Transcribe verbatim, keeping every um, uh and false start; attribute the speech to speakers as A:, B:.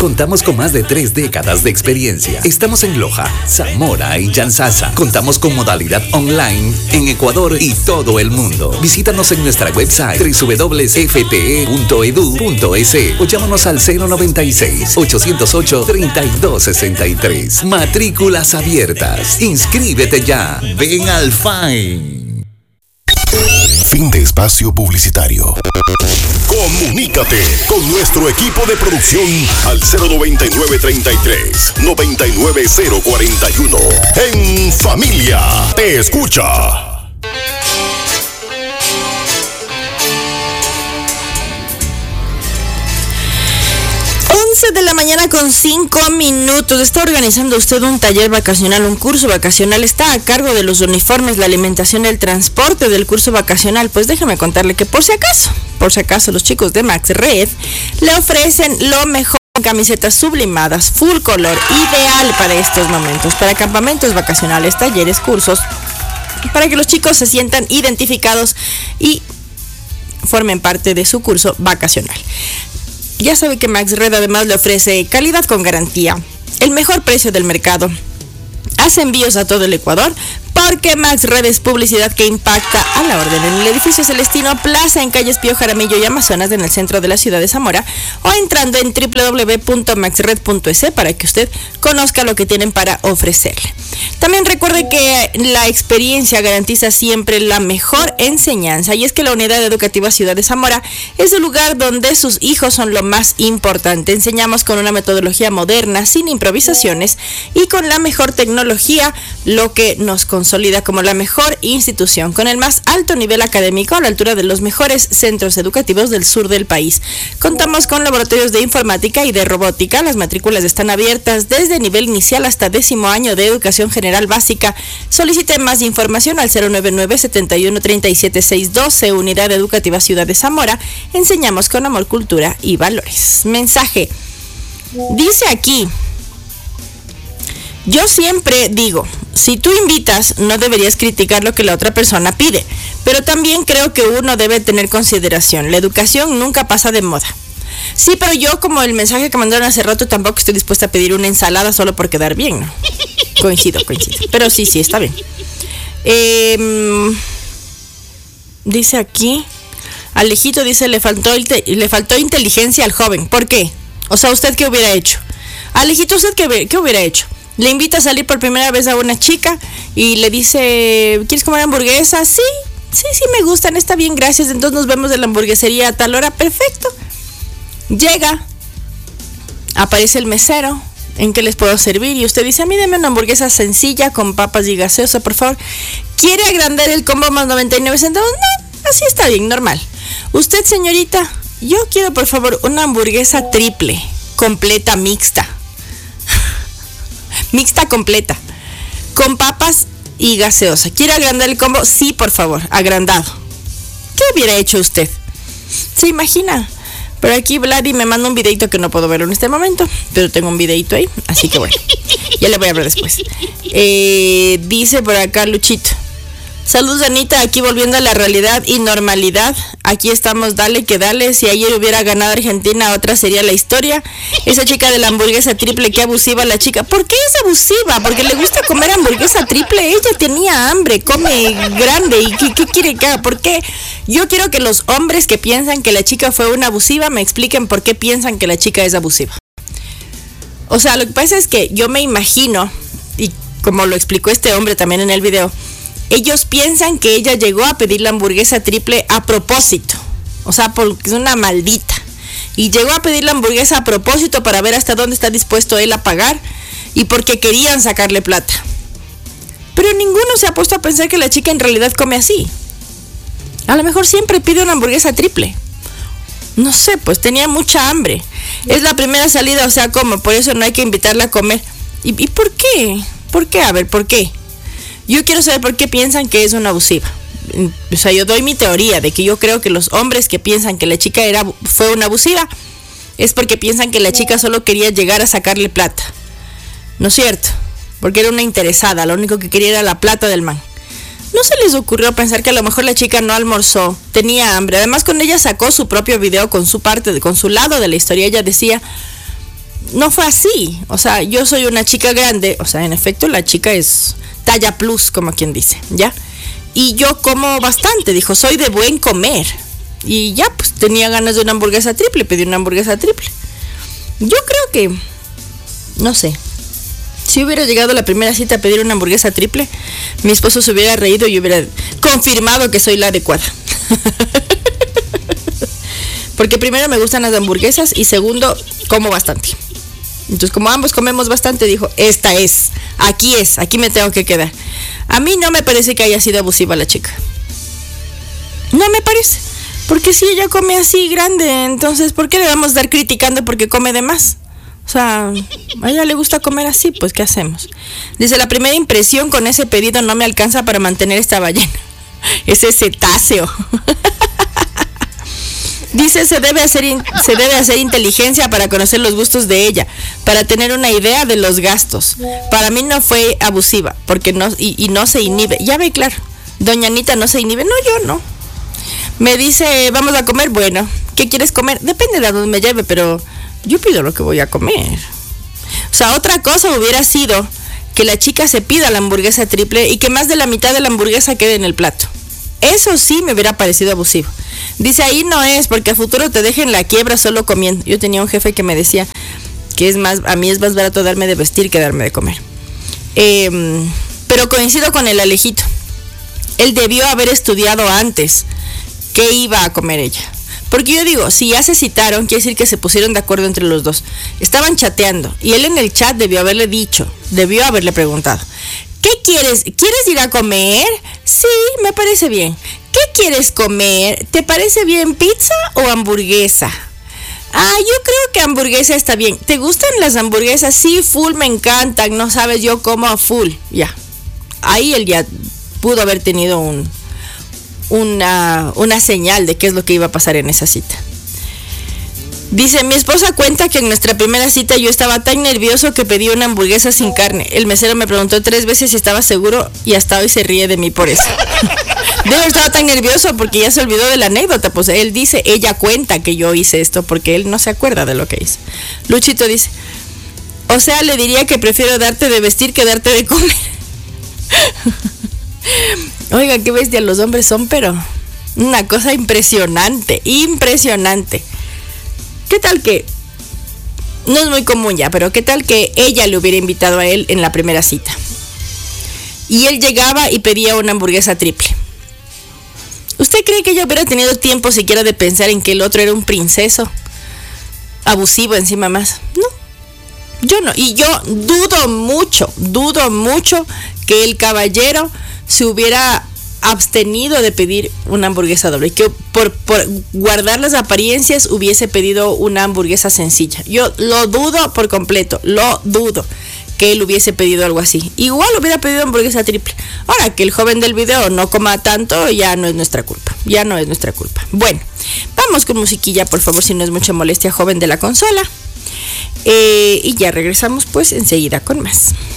A: Contamos con más de tres décadas de experiencia. Estamos en Loja, Zamora y Yanzasa. Contamos con modalidad online en Ecuador y todo el mundo. Visítanos en nuestra website doble u doble u doble u punto f t e punto e d u punto e s o llámanos al cero noventa y seis, ochocientos ocho, treinta y dos sesenta y tres. Matrículas abiertas. Inscríbete ya. Ven al F A I.
B: Fin de espacio publicitario. Comunícate con nuestro equipo de producción al cero noventa y nueve, treinta y tres, noventa y nueve cero cuarenta y uno. En familia te escucha.
C: once de la mañana con cinco minutos. Está organizando usted un taller vacacional, un curso vacacional. Está a cargo de los uniformes, la alimentación y el transporte del curso vacacional. Pues déjame contarle que por si acaso, por si acaso los chicos de MaxRed le ofrecen lo mejor en camisetas sublimadas, full color, ideal para estos momentos, para campamentos vacacionales, talleres, cursos, para que los chicos se sientan identificados y formen parte de su curso vacacional. Ya sabe que MaxRed además le ofrece calidad con garantía, el mejor precio del mercado. Hace envíos a todo el Ecuador porque MaxRed es publicidad que impacta a la orden. En el edificio Celestino Plaza, en calles Pío Jaramillo y Amazonas, en el centro de la ciudad de Zamora, o entrando en doble u doble u doble u punto maxred punto e s para que usted conozca lo que tienen para ofrecerle. También recuerde que la experiencia garantiza siempre la mejor enseñanza, y es que la Unidad Educativa Ciudad de Zamora es el lugar donde sus hijos son lo más importante. Enseñamos con una metodología moderna, sin improvisaciones y con la mejor tecnología, lo que nos consolida como la mejor institución, con el más alto nivel académico a la altura de los mejores centros educativos del sur del país. Contamos con laboratorios de informática y de robótica. Las matrículas están abiertas desde nivel inicial hasta décimo año de educación general básica. Solicite más información al cero noventa y nueve, setenta y uno, treinta y siete, seiscientos doce, Unidad Educativa Ciudad de Zamora. Enseñamos con amor, cultura y valores. Mensaje. Dice aquí: yo siempre digo, si tú invitas, no deberías criticar lo que la otra persona pide, pero también creo que uno debe tener consideración. La educación nunca pasa de moda. Sí, pero yo, como el mensaje que mandaron hace rato, tampoco estoy dispuesta a pedir una ensalada solo por quedar bien, ¿no? Coincido, coincido. Pero sí, sí, está bien. Eh, dice aquí, Alejito dice, le faltó, le faltó inteligencia al joven. ¿Por qué? O sea, ¿usted qué hubiera hecho? Alejito, ¿usted qué, qué hubiera hecho? Le invita a salir por primera vez a una chica y le dice, ¿quieres comer hamburguesa? Sí, sí, sí me gustan, está bien, gracias. Entonces nos vemos en la hamburguesería a tal hora, perfecto. Llega, aparece el mesero, ¿en qué les puedo servir? Y usted dice, a mí deme una hamburguesa sencilla con papas y gaseosa, por favor. ¿Quiere agrandar el combo más noventa y nueve centavos? No, así está bien, normal. Usted, señorita, yo quiero por favor una hamburguesa triple, completa, mixta. Mixta completa, con papas y gaseosa. ¿Quiere agrandar el combo? Sí, por favor, agrandado. ¿Qué hubiera hecho usted? ¿Se imagina? Pero aquí Vladi me manda un videito que no puedo ver en este momento, pero tengo un videito ahí, así que bueno, ya le voy a ver después. Eh, dice por acá Luchito: saludos, Anita, aquí volviendo a la realidad y normalidad. Aquí estamos, dale que dale. Si ayer hubiera ganado Argentina, otra sería la historia. Esa chica de la hamburguesa triple, qué abusiva la chica. ¿Por qué es abusiva? Porque le gusta comer hamburguesa triple. Ella tenía hambre, come grande. ¿Y qué, qué quiere que haga? ¿Por qué? Yo quiero que los hombres que piensan que la chica fue una abusiva me expliquen por qué piensan que la chica es abusiva. O sea, lo que pasa es que yo me imagino, y como lo explicó este hombre también en el video, ellos piensan que ella llegó a pedir la hamburguesa triple a propósito. O sea, porque es una maldita. Y llegó a pedir la hamburguesa a propósito para ver hasta dónde está dispuesto él a pagar. Y porque querían sacarle plata. Pero ninguno se ha puesto a pensar que la chica en realidad come así. A lo mejor siempre pide una hamburguesa triple. No sé, pues tenía mucha hambre. Es la primera salida, o sea, ¿cómo? Por eso no hay que invitarla a comer. ¿Y, y por qué? ¿Por qué? A ver, ¿por qué? Yo quiero saber por qué piensan que es una abusiva. O sea, yo doy mi teoría de que yo creo que los hombres que piensan que la chica era, fue una abusiva es porque piensan que la chica solo quería llegar a sacarle plata. ¿No es cierto? Porque era una interesada, lo único que quería era la plata del man. ¿No se les ocurrió pensar que a lo mejor la chica no almorzó, tenía hambre? Además, cuando ella sacó su propio video con su parte, con su lado de la historia, ella decía, no fue así. O sea, yo soy una chica grande, o sea, en efecto la chica es talla plus, como quien dice, ¿ya? Y yo como bastante, dijo, soy de buen comer. Y ya, pues tenía ganas de una hamburguesa triple, pedí una hamburguesa triple. Yo creo que, no sé, si hubiera llegado a la primera cita a pedir una hamburguesa triple, mi esposo se hubiera reído y hubiera confirmado que soy la adecuada. Porque primero me gustan las hamburguesas y segundo, como bastante. Entonces, como ambos comemos bastante, dijo, esta es, aquí es, aquí me tengo que quedar. A mí no me parece que haya sido abusiva la chica. No me parece. Porque si ella come así grande, entonces, ¿por qué le vamos a estar criticando porque come de más? O sea, a ella le gusta comer así, pues, ¿qué hacemos? Dice, la primera impresión con ese pedido no me alcanza para mantener esta ballena. Ese cetáceo. Dice, se debe hacer in- se debe hacer inteligencia para conocer los gustos de ella, para tener una idea de los gastos. Para mí no fue abusiva, porque no, y, y no se inhibe. Ya ve, claro, doña Anita no se inhibe. No, yo no. Me dice, vamos a comer, bueno, ¿qué quieres comer? Depende de a dónde me lleve, pero yo pido lo que voy a comer. O sea, otra cosa hubiera sido que la chica se pida la hamburguesa triple y que más de la mitad de la hamburguesa quede en el plato. Eso sí me hubiera parecido abusivo. Dice, ahí no es, porque a futuro te dejen la quiebra solo comiendo. Yo tenía un jefe que me decía que es más, a mí es más barato darme de vestir que darme de comer. Eh, pero coincido con el Alejito. Él debió haber estudiado antes qué iba a comer ella. Porque yo digo, si ya se citaron, quiere decir que se pusieron de acuerdo entre los dos. Estaban chateando y él en el chat debió haberle dicho, debió haberle preguntado, ¿qué quieres? ¿Quieres ir a comer? Sí, me parece bien. ¿Qué quieres comer? ¿Te parece bien pizza o hamburguesa? Ah, yo creo que hamburguesa está bien. ¿Te gustan las hamburguesas? Sí, full, me encantan. No sabes, yo como a full. Ya. Ahí él ya pudo haber tenido un... Una, una señal de qué es lo que iba a pasar en esa cita. Dice, mi esposa cuenta que en nuestra primera cita yo estaba tan nervioso que pedí una hamburguesa sin carne. El mesero me preguntó tres veces si estaba seguro y hasta hoy se ríe de mí por eso. Yo estaba tan nervioso porque ya se olvidó de la anécdota. Pues él dice, ella cuenta que yo hice esto porque él no se acuerda de lo que hice. Luchito dice, o sea, le diría que prefiero darte de vestir que darte de comer. Oiga, qué bestia los hombres son, pero una cosa impresionante, impresionante. ¿Qué tal que, no es muy común ya, pero qué tal que ella le hubiera invitado a él en la primera cita? Y él llegaba y pedía una hamburguesa triple. ¿Usted cree que ella hubiera tenido tiempo siquiera de pensar en que el otro era un princeso? Abusivo encima más. No, yo no. Y yo dudo mucho, dudo mucho que el caballero se hubiera abstenido de pedir una hamburguesa doble, que por, por guardar las apariencias hubiese pedido una hamburguesa sencilla. Yo lo dudo por completo, lo dudo que él hubiese pedido algo así. Igual hubiera pedido hamburguesa triple. Ahora, que el joven del video no coma tanto, ya no es nuestra culpa, ya no es nuestra culpa. Bueno, vamos con musiquilla, por favor, si no es mucha molestia, joven de la consola. Eh, y ya regresamos pues enseguida con más.